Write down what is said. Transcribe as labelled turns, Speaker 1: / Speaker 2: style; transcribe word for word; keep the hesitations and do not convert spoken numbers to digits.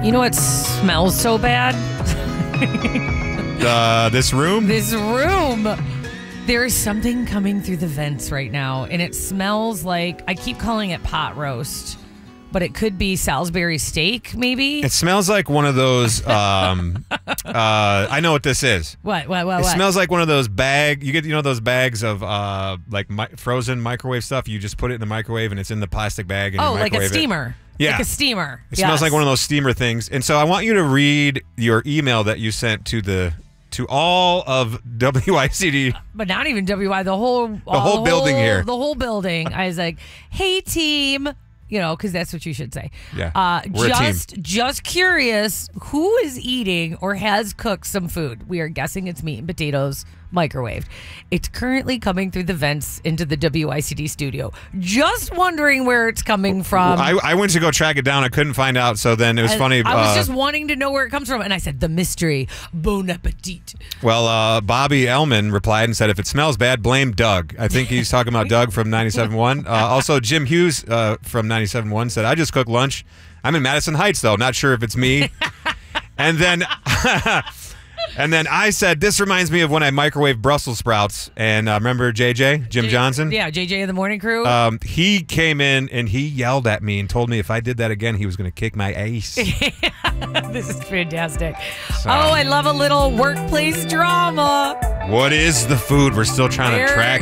Speaker 1: You know what smells so bad?
Speaker 2: uh, this room?
Speaker 1: This room. There is something coming through the vents right now, and it smells like, I keep calling it pot roast, but it could be Salisbury steak, maybe?
Speaker 2: It smells like one of those, um, uh, I know what this is.
Speaker 1: What, what, what,
Speaker 2: It
Speaker 1: what?
Speaker 2: smells like one of those bag, you get, you know, those bags of, uh, like mi- frozen microwave stuff. You just put it in the microwave and it's in the plastic bag. And
Speaker 1: Oh,
Speaker 2: you
Speaker 1: like a
Speaker 2: microwave it.
Speaker 1: steamer.
Speaker 2: Yeah.
Speaker 1: Like a steamer.
Speaker 2: It smells
Speaker 1: Yes.
Speaker 2: like one of those steamer things. And so I want you to read your email that you sent to the to all of W I C D.
Speaker 1: But not even W Y, the whole the
Speaker 2: whole building here.
Speaker 1: The whole building. I was like, hey, team. You know, because that's what you should say.
Speaker 2: Yeah,
Speaker 1: Uh,
Speaker 2: we're a team.
Speaker 1: just, just curious, who is eating or has cooked some food? We are guessing it's meat and potatoes microwaved. It's currently coming through the vents into the W I C D studio. Just wondering where it's coming from.
Speaker 2: I, I went to go track it down. I couldn't find out. So then it was
Speaker 1: I,
Speaker 2: funny.
Speaker 1: I was
Speaker 2: uh,
Speaker 1: just wanting to know where it comes from. And I said, the mystery. Bon appetit.
Speaker 2: Well, uh, Bobby Ellman replied and said, if it smells bad, blame Doug. I think he's talking about Doug from ninety-seven point one. Uh, also, Jim Hughes uh, from ninety-seven point one said, I just cooked lunch. I'm in Madison Heights, though. Not sure if it's me. And then... And then I said, this reminds me of when I microwaved Brussels sprouts. And uh, remember J J, Jim
Speaker 1: J-
Speaker 2: Johnson?
Speaker 1: Yeah, J J of the Morning Crew.
Speaker 2: Um, he came in and he yelled at me and told me if I did that again, he was going to kick my ace.
Speaker 1: This is fantastic.
Speaker 2: So-
Speaker 1: Oh, I love a little workplace drama.
Speaker 2: What is the food? We're still trying
Speaker 1: Where
Speaker 2: to track